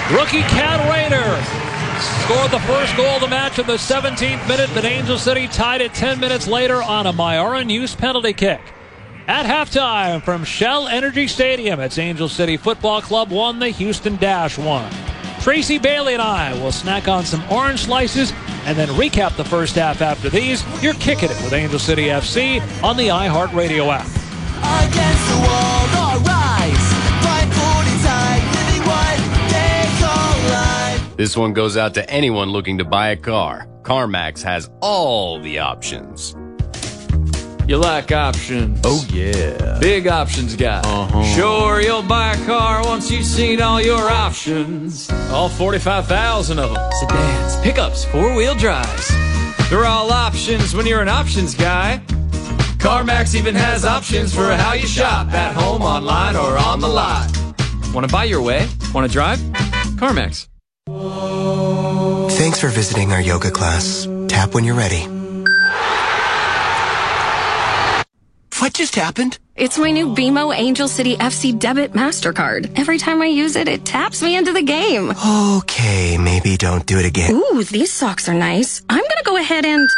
Rookie Cat Raider scored the first goal of the match in the 17th minute, but Angel City tied it 10 minutes later on a Myara News penalty kick. At halftime from Shell Energy Stadium, it's Angel City Football Club 1, the Houston Dash 1. Tracy Bailey and I will snack on some orange slices and then recap the first half after these. You're kicking it with Angel City FC on the iHeartRadio app. Against the wall, all rise. 540 tight, living what they call life. This one goes out to anyone looking to buy a car. CarMax has all the options. You like options? Oh, yeah. Big options guy. Sure, you'll buy a car once you've seen all your options. All 45,000 of them. Sedans, pickups, four-wheel drives. They're all options when you're an options guy. CarMax even has options for how you shop, at home, online, or on the lot. Want to buy your way? Want to drive? CarMax. Thanks for visiting our yoga class. Tap when you're ready. What just happened? It's my new BMO Angel City FC Debit MasterCard. Every time I use it, it taps me into the game. Okay, maybe don't do it again. Ooh, these socks are nice. I'm gonna go ahead and...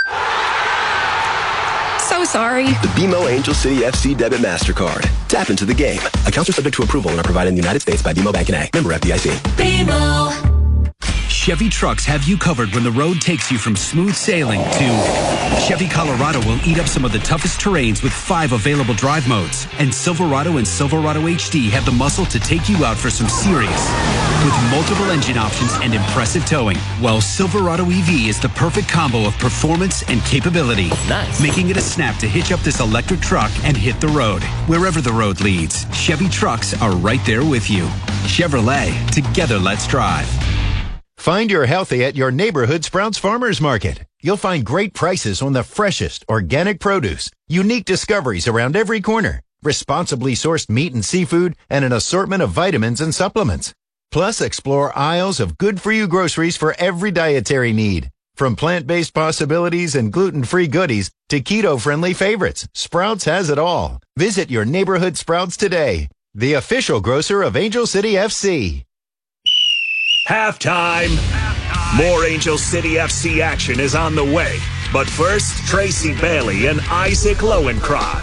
So sorry. The BMO Angel City FC Debit MasterCard. Tap into the game. Accounts are subject to approval and are provided in the United States by BMO Bank N.A. Member FDIC. BMO. Chevy Trucks have you covered when the road takes you from smooth sailing to Chevy Colorado will eat up some of the toughest terrains with 5 available drive modes. And Silverado and Silverado HD have the muscle to take you out for some serious. With multiple engine options and impressive towing, well, Silverado EV is the perfect combo of performance and capability. Nice. Making it a snap to hitch up this electric truck and hit the road. Wherever the road leads, Chevy Trucks are right there with you. Chevrolet, together let's drive. Find your healthy at your neighborhood Sprouts Farmers Market. You'll find great prices on the freshest organic produce, unique discoveries around every corner, responsibly sourced meat and seafood, and an assortment of vitamins and supplements. Plus, explore aisles of good-for-you groceries for every dietary need. From plant-based possibilities and gluten-free goodies to keto-friendly favorites, Sprouts has it all. Visit your neighborhood Sprouts today, the official grocer of Angel City FC. Halftime. More Angel City FC action is on the way. But first, Tracy Bailey and Isaac Lowenkron.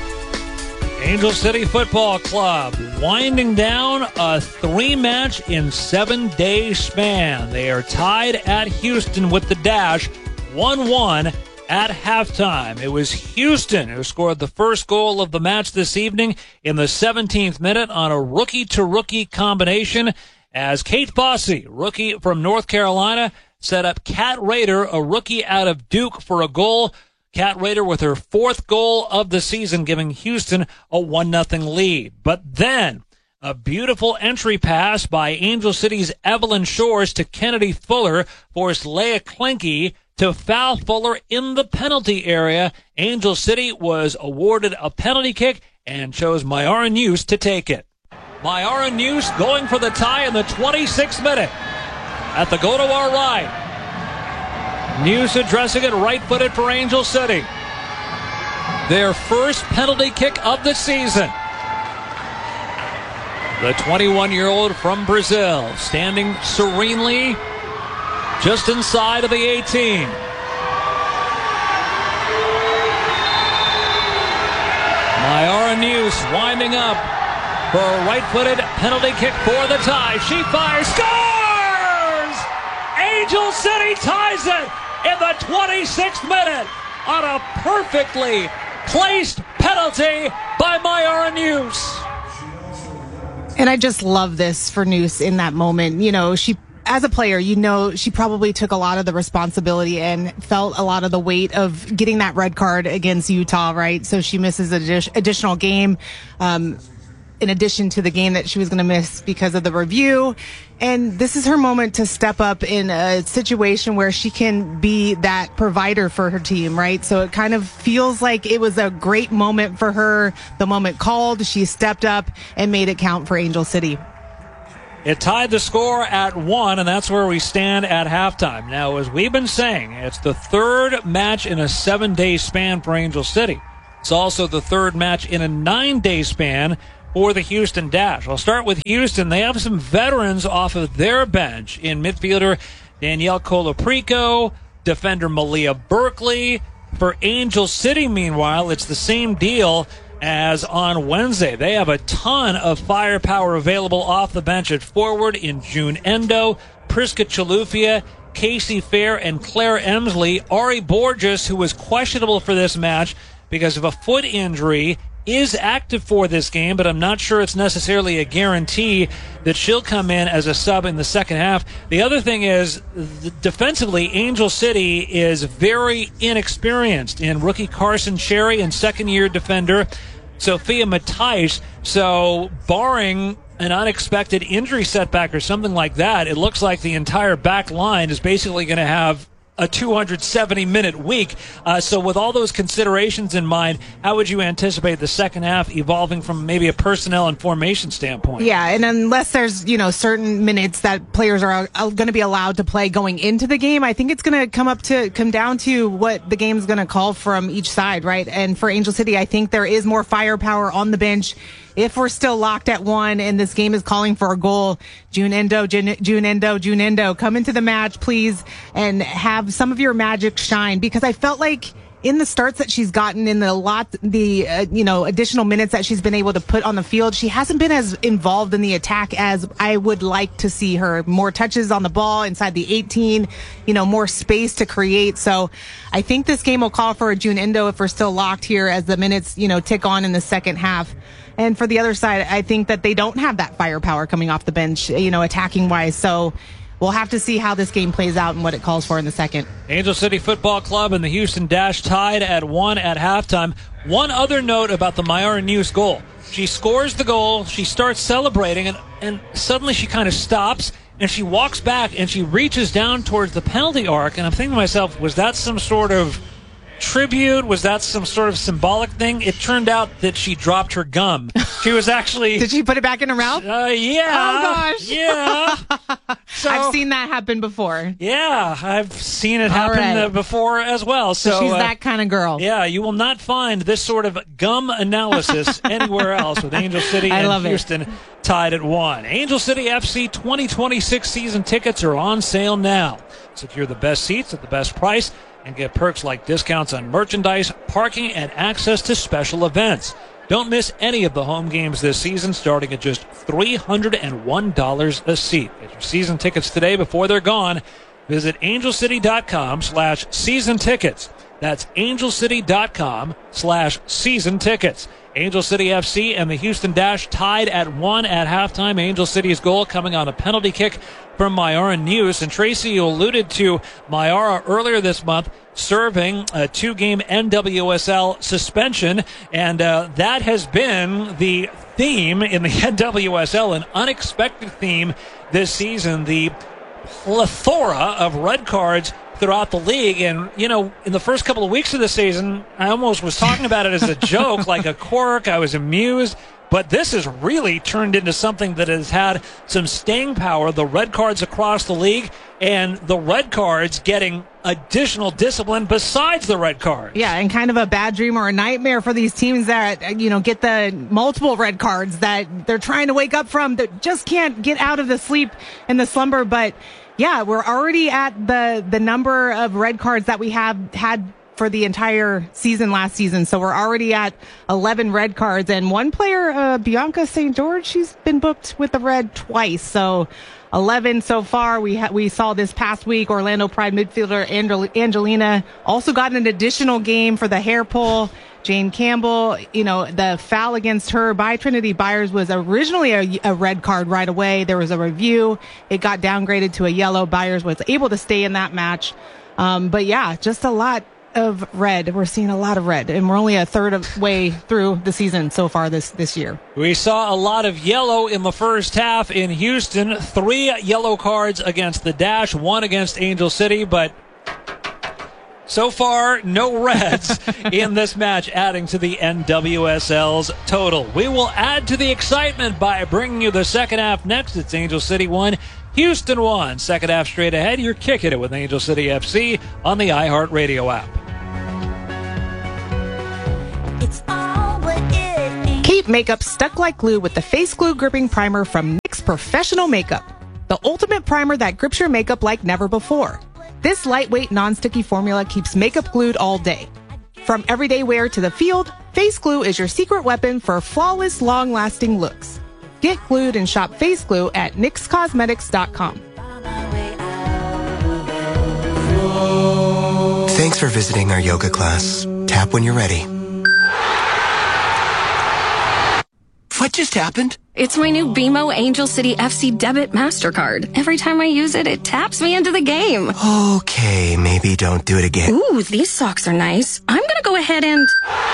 Angel City Football Club winding down a 3-match in 7-day span. They are tied at Houston with the Dash 1-1 at halftime. It was Houston who scored the first goal of the match this evening in the 17th minute on a rookie-to-rookie combination, as Kate Fossey, rookie from North Carolina, set up Cat Raider, a rookie out of Duke, for a goal. Cat Raider with her 4th goal of the season, giving Houston a 1-0 lead. But then a beautiful entry pass by Angel City's Evelyn Shores to Kennedy Fuller forced Leah Klinke to foul Fuller in the penalty area. Angel City was awarded a penalty kick and chose Myara News to take it. Myara News going for the tie in the 26th minute. At the goal to our right, News addressing it right-footed for Angel City. Their first penalty kick of the season. The 21-year-old from Brazil standing serenely just inside of the 18. Myara News winding up for a right-footed penalty kick for the tie. She fires, scores! Angel City ties it in the 26th minute on a perfectly placed penalty by Myara News. And I just love this for News in that moment. You know, she, as a player, you know, she probably took a lot of the responsibility and felt a lot of the weight of getting that red card against Utah, right? So she misses an additional game, in addition to the game that she was going to miss because of the review. And this is her moment to step up in a situation where she can be that provider for her team, right? So it kind of feels like it was a great moment for her. The moment called, she stepped up and made it count for Angel City. It tied the score at 1, and that's where we stand at halftime. Now, as we've been saying, it's the 3rd match in a 7-day span for Angel City. It's also the 3rd match in a 9-day span for the Houston Dash. I'll start with Houston. They have some veterans off of their bench in midfielder Danielle Colaprico, defender Malia Berkeley. For Angel City, meanwhile, it's the same deal as on Wednesday. They have a ton of firepower available off the bench at forward in June Endo, Priska Chalufia, Casey Fair, and Claire Emsley. Ari Borges, who was questionable for this match because of a foot injury, is active for this game, but I'm not sure it's necessarily a guarantee that she'll come in as a sub in the second half. The other thing is, defensively, Angel City is very inexperienced in rookie Carson Cherry and second-year defender Sophia Matthijs. So barring an unexpected injury setback or something like that, it looks like the entire back line is basically going to have a 270-minute week. So with all those considerations in mind, how would you anticipate the second half evolving from maybe a personnel and formation standpoint? Yeah, and unless there's, certain minutes that players are going to be allowed to play going into the game, I think it's going to come down to what the game's going to call from each side, right? And for Angel City, I think there is more firepower on the bench. If we're still locked at 1 and this game is calling for a goal, June Endo, come into the match, please, and have some of your magic shine. Because I felt like in the starts that she's gotten, in the additional minutes that she's been able to put on the field, she hasn't been as involved in the attack as I would like to see her. More touches on the ball inside the 18, more space to create. So I think this game will call for a June Endo if we're still locked here as the minutes, tick on in the second half. And for the other side, I think that they don't have that firepower coming off the bench, attacking wise. So we'll have to see how this game plays out and what it calls for in the second. Angel City Football Club and the Houston Dash tied at 1 at halftime. One other note about the Mayara News goal. She scores the goal, she starts celebrating, and suddenly she kind of stops, and she walks back, and she reaches down towards the penalty arc. And I'm thinking to myself, was that some sort of tribute? Was that some sort of symbolic thing? It turned out that she dropped her gum. She was actually... Did she put it back in her mouth? Yeah. Oh, gosh. Yeah. So, I've seen that happen before. Yeah, I've seen it happen before as well. So she's that kind of girl. Yeah, you will not find this sort of gum analysis anywhere else with Angel City and Houston tied at 1. Angel City FC 2026 season tickets are on sale now. Secure the best seats at the best price and get perks like discounts on merchandise, parking, and access to special events. Don't miss any of the home games this season, starting at just $301 a seat. Get your season tickets today before they're gone. Visit angelcity.com/season tickets. That's angelcity.com/season tickets. Angel City FC and the Houston Dash tied at 1 at halftime. Angel City's goal coming on a penalty kick from Mayara News. And Tracy, you alluded to Mayara earlier this month serving a 2-game NWSL suspension. And that has been the theme in the NWSL, an unexpected theme this season. The plethora of red cards throughout the league. And, in the first couple of weeks of the season, I almost was talking about it as a joke, like a quirk. I was amused. But this has really turned into something that has had some staying power. The red cards across the league and the red cards getting additional discipline besides the red cards. Yeah, and kind of a bad dream or a nightmare for these teams that, get the multiple red cards that they're trying to wake up from, that just can't get out of the sleep and the slumber. But yeah, we're already at the number of red cards that we have had for the entire season last season. So we're already at 11 red cards, and one player, Bianca St. George, she's been booked with the red twice. So 11 so far. We saw this past week Orlando Pride midfielder Angelina also got an additional game for the hair pull. Jane Campbell, the foul against her by Trinity Byers was originally a red card right away. There was a review. It got downgraded to a yellow. Byers was able to stay in that match. But yeah, just a lot of red. We're seeing a lot of red, and we're only a third of way through the season so far this year. We saw a lot of yellow in the first half in Houston. 3 yellow cards against the Dash, 1 against Angel City, but so far, no reds in this match, adding to the NWSL's total. We will add to the excitement by bringing you the second half next. It's Angel City 1, Houston 1. Second half straight ahead. You're kicking it with Angel City FC on the iHeartRadio app. Kate Keep makeup stuck like glue with the Face Glue Gripping Primer from NYX Professional Makeup. The ultimate primer that grips your makeup like never before. This lightweight, non-sticky formula keeps makeup glued all day. From everyday wear to the field, Face Glue is your secret weapon for flawless, long-lasting looks. Get glued and shop Face Glue at NYXCosmetics.com. Thanks for visiting our yoga class. Tap when you're ready. What just happened? It's my new BMO Angel City FC Debit MasterCard. Every time I use it, it taps me into the game. Okay, maybe don't do it again. Ooh, these socks are nice. I'm gonna go ahead and...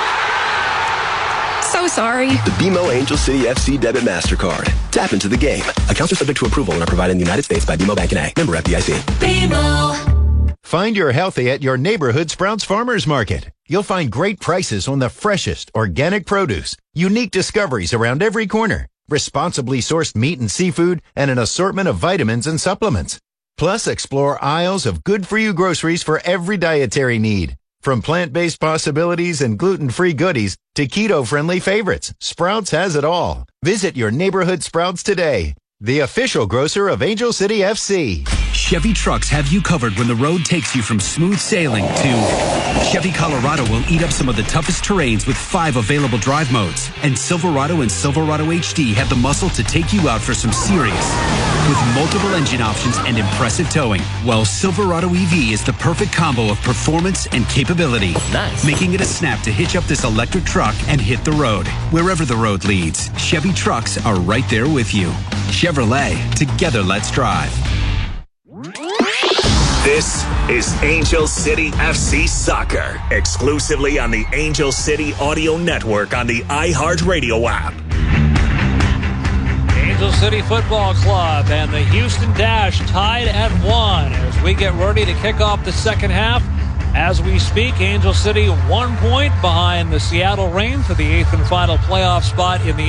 So sorry. The BMO Angel City FC Debit MasterCard. Tap into the game. Accounts are subject to approval and are provided in the United States by BMO Bank and A. Member FDIC. BMO. Find your healthy at your neighborhood Sprouts Farmers Market. You'll find great prices on the freshest organic produce, unique discoveries around every corner, responsibly sourced meat and seafood, and an assortment of vitamins and supplements. Plus, explore aisles of good-for-you groceries for every dietary need. From plant-based possibilities and gluten-free goodies to keto-friendly favorites, Sprouts has it all. Visit your neighborhood Sprouts today. The official grocer of Angel City FC. Chevy trucks have you covered when the road takes you from smooth sailing to Chevy Colorado will eat up some of the toughest terrains with 5 available drive modes. And Silverado and Silverado HD have the muscle to take you out for some serious. With multiple engine options and impressive towing, well, Silverado EV is the perfect combo of performance and capability. Nice. Making it a snap to hitch up this electric truck and hit the road. Wherever the road leads, Chevy trucks are right there with you. Chevrolet, together let's drive. This is Angel City FC Soccer, exclusively on the Angel City Audio Network on the iHeartRadio app. Angel City Football Club and the Houston Dash tied at 1 as we get ready to kick off the second half. As we speak, Angel City 1 point behind the Seattle Reign for the 8th and final playoff spot in the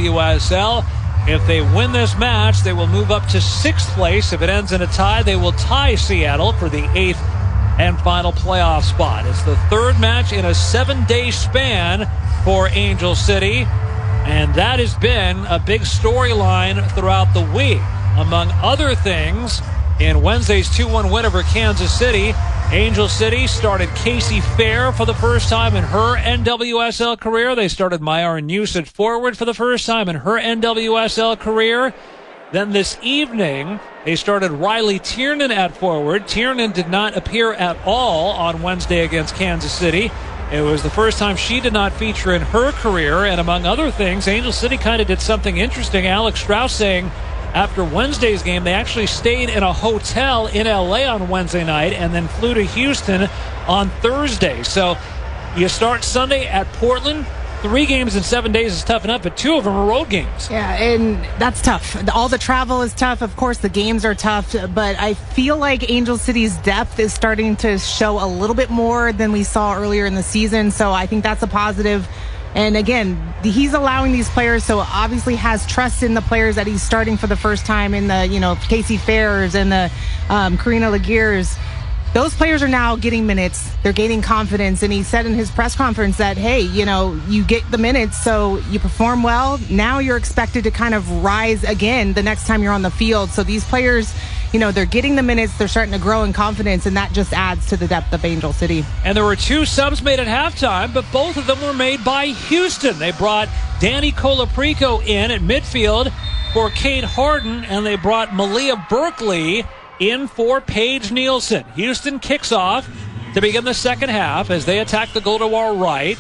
NWSL. If they win this match, they will move up to 6th place. If it ends in a tie, they will tie Seattle for the 8th and final playoff spot. It's the 3rd match in a 7-day span for Angel City, and that has been a big storyline throughout the week. Among other things, in Wednesday's 2-1 win over Kansas City, Angel City started Casey Fair for the first time in her NWSL career. They started Myara Neuse at forward for the first time in her NWSL career. Then this evening, they started Riley Tiernan at forward. Tiernan did not appear at all on Wednesday against Kansas City. It was the first time she did not feature in her career. And among other things, Angel City kind of did something interesting. Alex Strauss saying after Wednesday's game, they actually stayed in a hotel in LA on Wednesday night and then flew to Houston on Thursday. So you start Sunday at Portland. 3 games in 7 days is tough enough, but 2 of them are road games. Yeah, and that's tough. All the travel is tough. Of course, the games are tough, but I feel like Angel City's depth is starting to show a little bit more than we saw earlier in the season. So I think that's a positive. And again, he's allowing these players, so obviously has trust in the players that he's starting for the first time in the, Casey Fairs and the Karina Laguerres. Those players are now getting minutes. They're gaining confidence. And he said in his press conference that, hey, you get the minutes, so you perform well. Now you're expected to kind of rise again the next time you're on the field. So these players, they're getting the minutes. They're starting to grow in confidence, and that just adds to the depth of Angel City. And there were 2 subs made at halftime, but both of them were made by Houston. They brought Danny Colaprico in at midfield for Kate Harden, and they brought Malia Berkeley in for Paige Nielsen. Houston kicks off to begin the second half as they attack the goal to our right.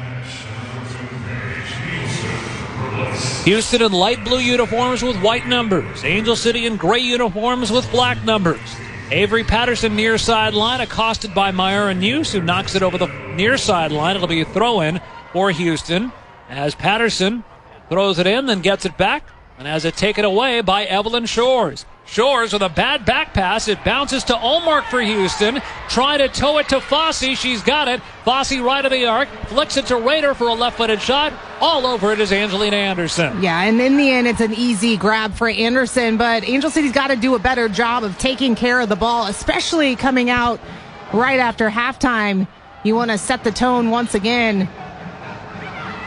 Houston in light blue uniforms with white numbers. Angel City in gray uniforms with black numbers. Avery Patterson near sideline, accosted by Myara Neuse, who knocks it over the near sideline. It'll be a throw-in for Houston as Patterson throws it in, then gets it back, and has it taken away by Evelyn Shores. Shores with a bad back pass. It bounces to Allmark for Houston. Trying to tow it to Fossey. She's got it. Fossey right of the arc. Flicks it to Rader for a left-footed shot. All over it is Angelina Anderson. Yeah, and in the end, it's an easy grab for Anderson. But Angel City's got to do a better job of taking care of the ball, especially coming out right after halftime. You want to set the tone once again.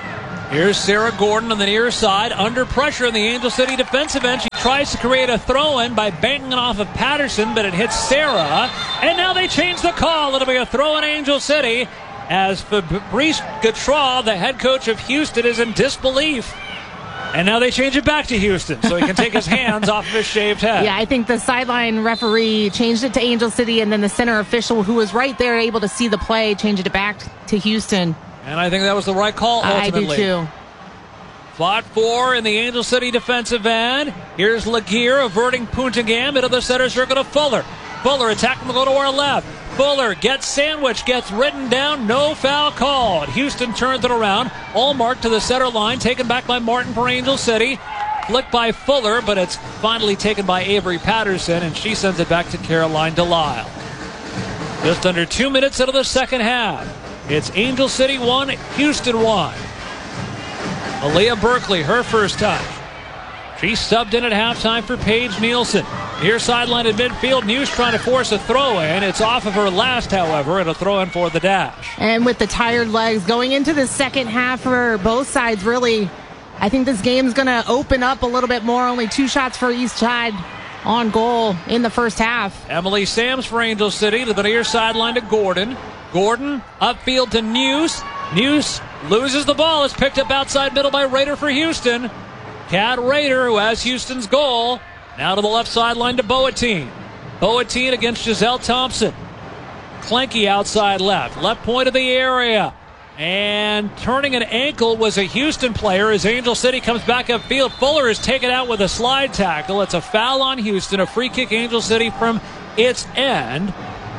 Here's Sarah Gordon on the near side, under pressure in the Angel City defensive end. She tries to create a throw-in by banging it off of Patterson, but it hits Sarah. And now they change the call. It'll be a throw-in Angel City as Fabrice Gautreau, the head coach of Houston, is in disbelief. And now they change it back to Houston so he can take his hands off of his shaved head. Yeah, I think the sideline referee changed it to Angel City, and then the center official, who was right there able to see the play, changed it back to Houston. And I think that was the right call ultimately. I do too. Fought for in the Angel City defensive end. Here's Laguerre averting Punta Gam into the center circle to Fuller. Fuller attacking the go to our left. Fuller gets sandwiched, gets ridden down, no foul called. Houston turns it around. Allmark to the center line, taken back by Martin for Angel City. Flicked by Fuller, but it's finally taken by Avery Patterson, and she sends it back to Caroline Delisle. Just under 2 minutes into the second half. It's Angel City 1, Houston 1. Aaliyah Berkeley, her first touch. She subbed in at halftime for Paige Nielsen. Here sideline at midfield, News trying to force a throw-in. It's off of her last, however, and a throw-in for the dash. And with the tired legs going into the second half for both sides, really, I think this game's going to open up a little bit more. Only 2 shots for each side on goal in the first half. Emily Sams for Angel City to the near sideline to Gordon. Gordon upfield to News. News loses the ball. It's picked up outside middle by Rader for Houston. Kat Rader, who has Houston's goal. Now to the left sideline to Boateng. Boateng against Giselle Thompson. Klenke outside left. Left point of the area. And turning an ankle was a Houston player as Angel City comes back upfield. Fuller is taken out with a slide tackle. It's a foul on Houston. A free kick Angel City from its end.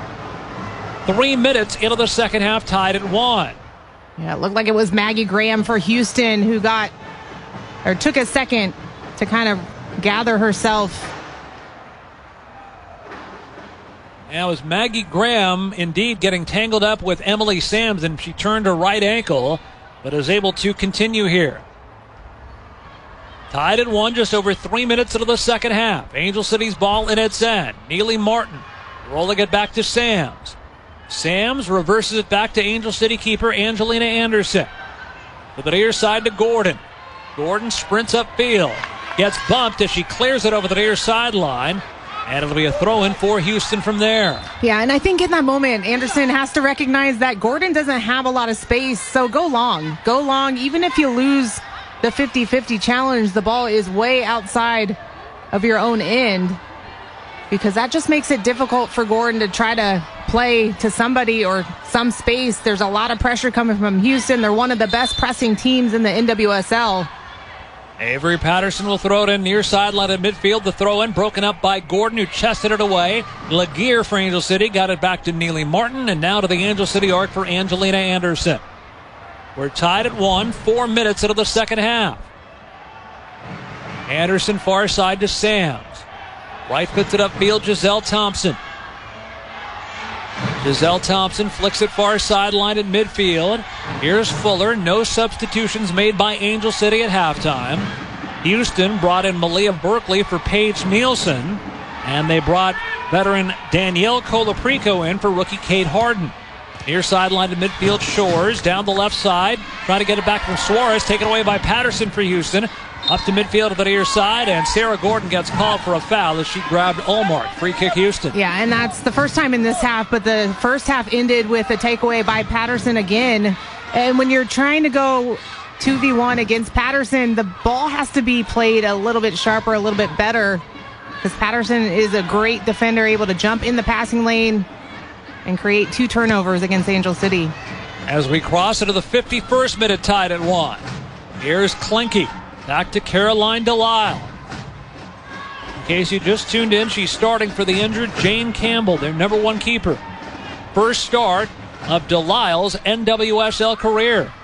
3 minutes into the second half, tied at 1. Yeah, it looked like it was Maggie Graham for Houston who took a second to kind of gather herself. Now, it was Maggie Graham indeed getting tangled up with Emily Sams, and she turned her right ankle, but is able to continue here. Tied at 1, just over 3 minutes into the second half. Angel City's ball in its end. Neely Martin rolling it back to Sams. Sams reverses it back to Angel City keeper Angelina Anderson. To the near side to Gordon. Gordon sprints upfield. Gets bumped as she clears it over the near sideline. And it'll be a throw-in for Houston from there. Yeah, and I think in that moment, Anderson has to recognize that Gordon doesn't have a lot of space. So go long. Go long. Even if you lose the 50-50 challenge, the ball is way outside of your own end. Because that just makes it difficult for Gordon to try to play to somebody or some space. There's a lot of pressure coming from Houston. They're one of the best pressing teams in the NWSL. Avery Patterson will throw it in near sideline at midfield. The throw in broken up by Gordon, who chested it away. Laguerre for Angel City got it back to Neely Martin, and now to the Angel City arc for Angelina Anderson. We're tied at 1, 4 minutes into the second half. Anderson far side to Sams. Right puts it upfield, Giselle Thompson. Giselle Thompson flicks it far sideline at midfield. Here's Fuller. No substitutions made by Angel City at halftime. Houston brought in Malia Berkeley for Paige Nielsen. And they brought veteran Danielle Colaprico in for rookie Kate Harden. Near sideline to midfield, Shores. Down the left side. Trying to get it back from Suarez. Taken away by Patterson for Houston. Up to midfield to the near side, and Sarah Gordon gets called for a foul as she grabbed Allmark. Free kick Houston. Yeah, and that's the first time in this half, but the first half ended with a takeaway by Patterson again. And when you're trying to go 2v1 against Patterson, the ball has to be played a little bit sharper, a little bit better, because Patterson is a great defender, able to jump in the passing lane and create 2 turnovers against Angel City. As we cross into the 51st minute, tied at 1. Here's Klenke. Back to Caroline Delisle. In case you just tuned in, she's starting for the injured Jane Campbell, their number 1 keeper. First start of Delisle's NWSL career.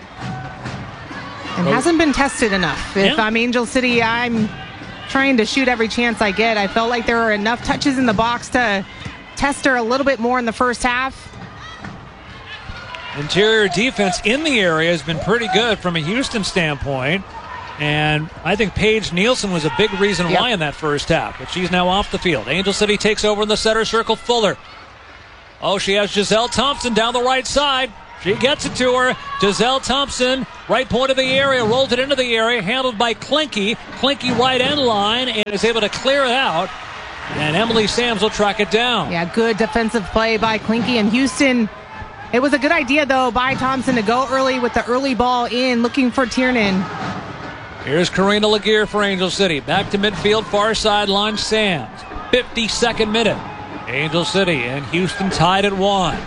And hasn't been tested enough. If I'm Angel City, I'm trying to shoot every chance I get. I felt like there were enough touches in the box to test her a little bit more in the first half. Interior defense in the area has been pretty good from a Houston standpoint. And I think Paige Nielsen was a big reason why in that first half. But she's now off the field. Angel City takes over in the center circle. Fuller. Oh, she has Giselle Thompson down the right side. She gets it to her. Giselle Thompson, right point of the area, rolls it into the area, handled by Klinke. Klinke right end line and is able to clear it out. And Emily Sams will track it down. Yeah, good defensive play by Klinke and Houston. It was a good idea, though, by Thompson to go early with the early ball in, looking for Tiernan. Here's Karina Laguerre for Angel City. Back to midfield, far sideline, Sams. 52nd minute. Angel City and Houston tied at 1.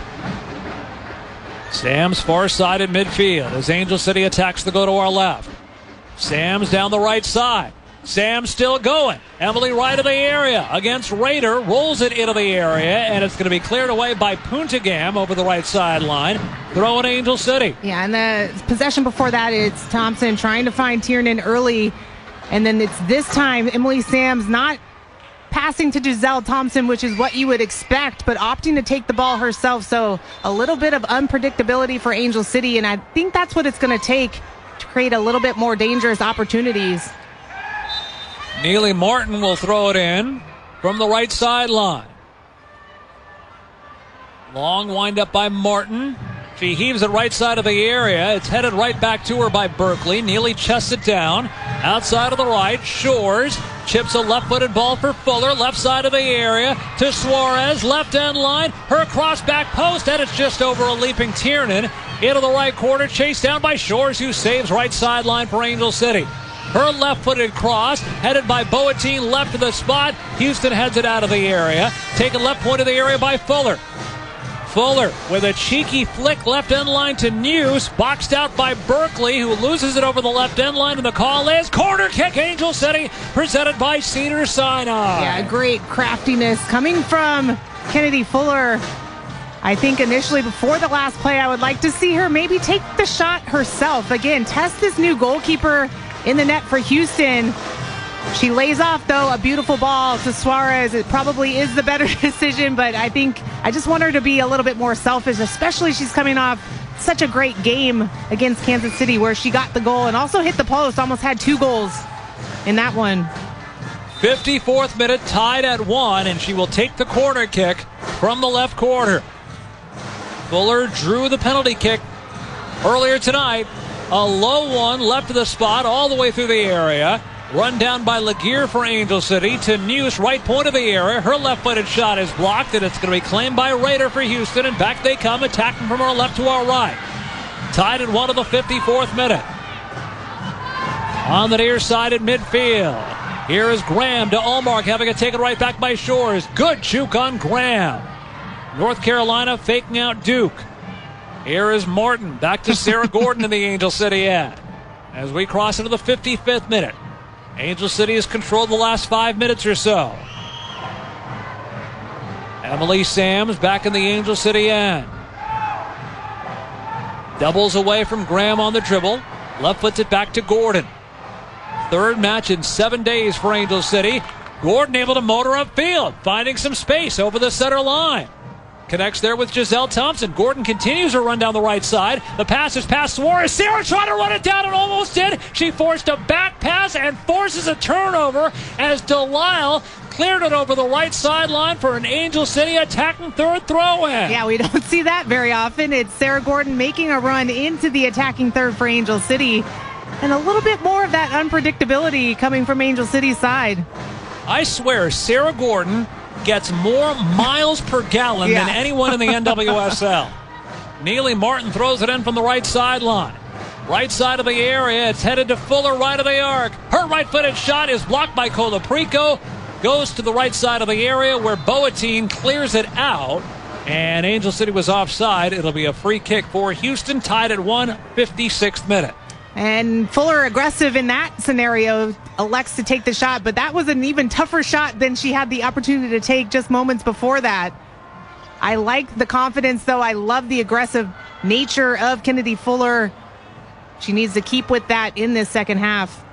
Sams far side at midfield as Angel City attacks the go to our left. Sams down the right side. Sams still going. Emily right of the area against Rader. Rolls it into the area, and it's going to be cleared away by Puntagam over the right sideline. Throwing Angel City. Yeah, and the possession before that, it's Thompson trying to find Tiernan early. And then it's this time Emily Sams not passing to Giselle Thompson, which is what you would expect, but opting to take the ball herself. So a little bit of unpredictability for Angel City, and I think that's what it's going to take to create a little bit more dangerous opportunities. Neely Martin will throw it in from the right sideline. Long wind up by Martin. She heaves it right side of the area. It's headed right back to her by Berkeley. Neely chests it down. Outside of the right, Shores chips a left-footed ball for Fuller. Left side of the area to Suarez. Left end line. Her cross back post, and it's just over a leaping Tiernan. Into the right corner, chased down by Shores, who saves right sideline for Angel City. Her left-footed cross, headed by Boateng, left of the spot. Houston heads it out of the area. Taken left point of the area by Fuller. Fuller with a cheeky flick left end line to News. Boxed out by Berkeley, who loses it over the left end line. And the call is corner kick, Angel City, presented by Cedars-Sinai. Yeah, great craftiness coming from Kennedy Fuller. I think initially before the last play, I would like to see her maybe take the shot herself. Again, test this new goalkeeper in the net for Houston. She lays off, though, a beautiful ball to Suarez. It probably is the better decision, but I think I just want her to be a little bit more selfish, especially she's coming off such a great game against Kansas City where she got the goal and also hit the post, almost had 2 goals in that one. 54th minute, tied at 1, and she will take the corner kick from the left corner. Fuller drew the penalty kick earlier tonight. A low one left of the spot all the way through the area. Run down by Laguerre for Angel City to News, right point of the area. Her left-footed shot is blocked, and it's going to be claimed by Rader for Houston. And back they come, attacking from our left to our right. Tied at 1 of the 54th minute. On the near side at midfield. Here is Graham to Allmark, having it taken right back by Shores. Good juke on Graham. North Carolina faking out Duke. Here is Martin. Back to Sarah Gordon in the Angel City end. As we cross into the 55th minute. Angel City has controlled the last 5 minutes or so. Emily Sams back in the Angel City end. Doubles away from Graham on the dribble. Left foots it back to Gordon. Third match in 7 days for Angel City. Gordon able to motor upfield, finding some space over the center line. Connects there with Giselle Thompson. Gordon continues her run down the right side. The pass is past Suarez. Sarah trying to run it down and almost did. She forced a back pass and forces a turnover as Delisle cleared it over the right sideline for an Angel City attacking third throw-in. Yeah, we don't see that very often. It's Sarah Gordon making a run into the attacking third for Angel City. And a little bit more of that unpredictability coming from Angel City's side. I swear, Sarah Gordon gets more miles per gallon than anyone in the NWSL. Neely Martin throws it in from the right sideline. Right side of the area, it's headed to Fuller, right of the arc. Her right-footed shot is blocked by Colaprico. Goes to the right side of the area where Boateng clears it out. And Angel City was offside. It'll be a free kick for Houston, tied at 1, 56th minute. And Fuller, aggressive in that scenario, elects to take the shot, but that was an even tougher shot than she had the opportunity to take just moments before that. I like the confidence, though. I love the aggressive nature of Kennedy Fuller. She needs to keep with that in this second half.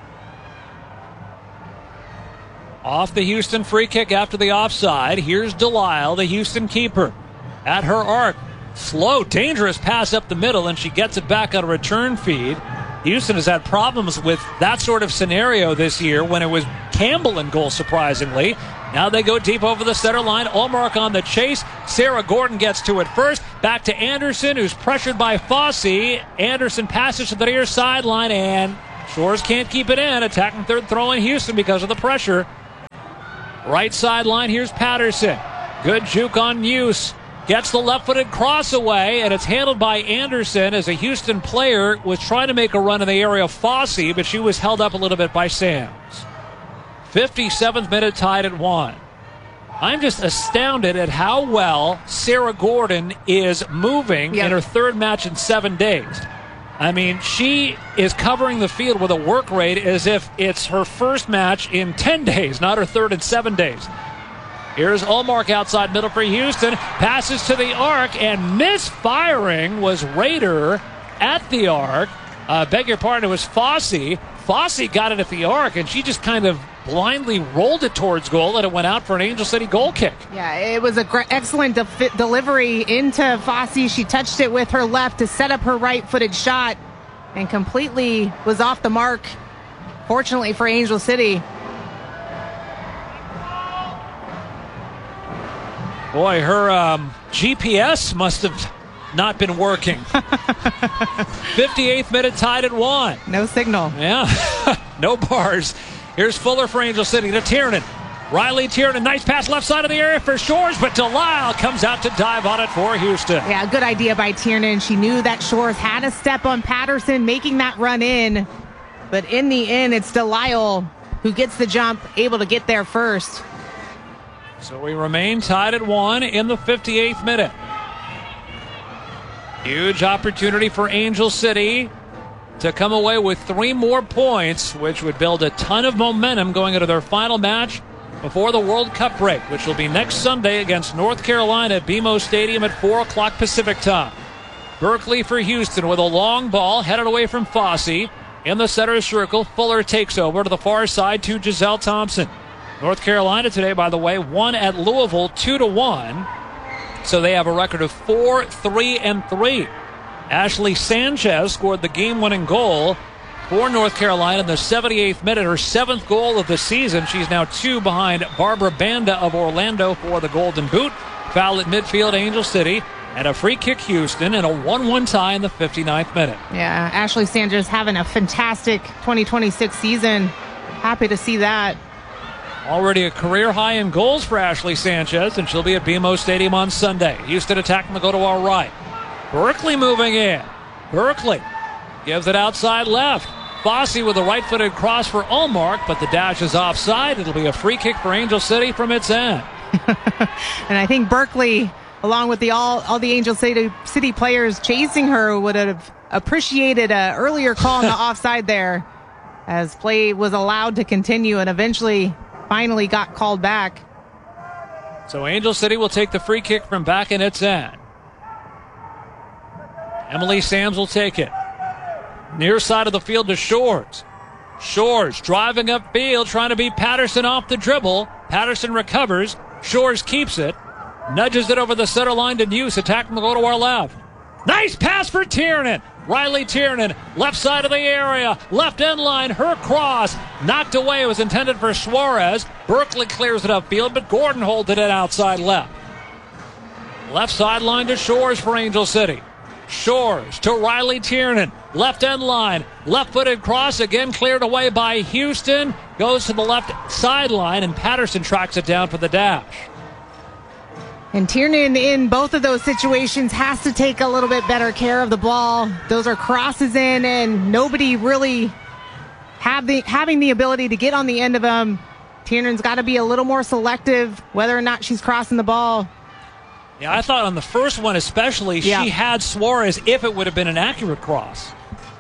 Off the Houston free kick after the offside. Here's Delisle, the Houston keeper, at her arc. Slow, dangerous pass up the middle, and she gets it back on a return feed. Houston has had problems with that sort of scenario this year when it was Campbell in goal, surprisingly. Now they go deep over the center line. Ullmark on the chase. Sarah Gordon gets to it first. Back to Anderson, who's pressured by Fossey. Anderson passes to the near sideline, and Shores can't keep it in. Attacking third throw in Houston because of the pressure. Right sideline, here's Patterson. Good juke on Muse. Gets the left-footed cross away, and it's handled by Anderson as a Houston player was trying to make a run in the area of Fossey, but she was held up a little bit by Sams. 57th minute, tied at 1. I'm just astounded at how well Sarah Gordon is moving in her third match in 7 days. I mean, she is covering the field with a work rate as if it's her first match in 10 days, not her third in 7 days. Here's Ullmark outside middle for Houston. Passes to the arc, and misfiring was Rader at the arc. Beg your pardon, it was Fossey. Fossey got it at the arc, and she just kind of blindly rolled it towards goal, and it went out for an Angel City goal kick. Yeah, it was an excellent delivery into Fossey. She touched it with her left to set up her right-footed shot and completely was off the mark, fortunately for Angel City. Boy, her GPS must have not been working. 58th minute, tied at 1. No signal. Yeah, no bars. Here's Fuller for Angel City to Tiernan. Riley Tiernan, nice pass left side of the area for Shores, but Delisle comes out to dive on it for Houston. Yeah, good idea by Tiernan. She knew that Shores had a step on Patterson, making that run in. But in the end, it's Delisle who gets the jump, able to get there first. So we remain tied at 1 in the 58th minute. Huge opportunity for Angel City to come away with 3 more points, which would build a ton of momentum going into their final match before the World Cup break, which will be next Sunday against North Carolina at BMO Stadium at 4 o'clock Pacific time. Berkeley for Houston with a long ball headed away from Fossey. In the center circle, Fuller takes over to the far side to Giselle Thompson. North Carolina today, by the way, won at Louisville 2-1. So they have a record of 4-3-3. Ashley Sanchez scored the game-winning goal for North Carolina in the 78th minute, her 7th goal of the season. She's now 2 behind Barbara Banda of Orlando for the Golden Boot. Foul at midfield, Angel City, and a free kick, Houston, and a 1-1 tie in the 59th minute. Yeah, Ashley Sanchez having a fantastic 2026 season. Happy to see that. Already a career high in goals for Ashley Sanchez, and she'll be at BMO Stadium on Sunday. Houston attacking the go to our right. Berkeley moving in. Berkeley gives it outside left. Fossey with a right-footed cross for Ullmark, but the dash is offside. It'll be a free kick for Angel City from its end. And I think Berkeley, along with all the Angel City players chasing her, would have appreciated an earlier call on the offside there, as play was allowed to continue and eventually finally got called back. So Angel City will take the free kick from back in its end. Emily Sams will take it. Near side of the field to Shores. Shores driving upfield, trying to beat Patterson off the dribble. Patterson recovers. Shores keeps it. Nudges it over the center line to Muse. Attacking the go to our left. Nice pass for Tiernan. Riley Tiernan, left side of the area, left end line, her cross, knocked away. It was intended for Suarez. Berkeley clears it upfield, but Gordon holds it in outside left. Left sideline to Shores for Angel City. Shores to Riley Tiernan, left end line, left-footed cross, again cleared away by Houston, goes to the left sideline, and Patterson tracks it down for the dash. And Tiernan in both of those situations has to take a little bit better care of the ball. Those are crosses in, and nobody really having the ability to get on the end of them. Tiernan's got to be a little more selective whether or not she's crossing the ball. Yeah, I thought on the first one especially, she had Suarez if it would have been an accurate cross.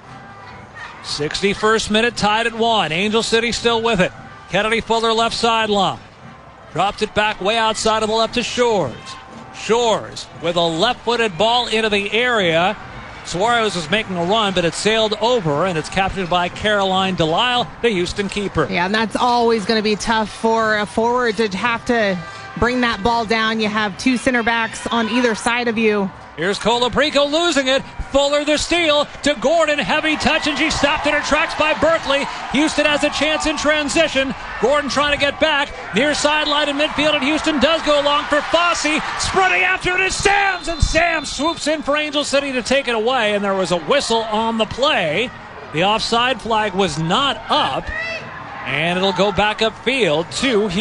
61st minute, tied at 1. Angel City still with it. Kennedy Fuller left sideline. Drops it back way outside of the left to Shores. Shores with a left-footed ball into the area. Suarez was making a run, but it sailed over, and it's captured by Caroline Delisle, the Houston keeper. Yeah, and that's always going to be tough for a forward to have to bring that ball down. You have 2 center backs on either side of you. Here's Colaprico losing it. Fuller the steal to Gordon. Heavy touch, and she stopped in her tracks by Berkeley. Houston has a chance in transition. Gordon trying to get back. Near sideline in midfield, and Houston does go long for Fossey. Sprinting after it is Sams, and Sams swoops in for Angel City to take it away, and there was a whistle on the play. The offside flag was not up, and it'll go back upfield to Houston.